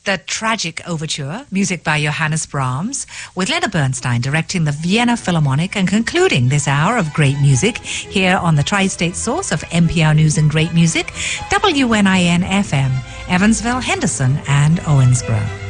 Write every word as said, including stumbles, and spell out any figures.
The Tragic Overture, music by Johannes Brahms, with Leonard Bernstein directing the Vienna Philharmonic and concluding this hour of great music here on the Tri-State source of N P R News and Great Music, W N I N F M, Evansville, Henderson, and Owensboro.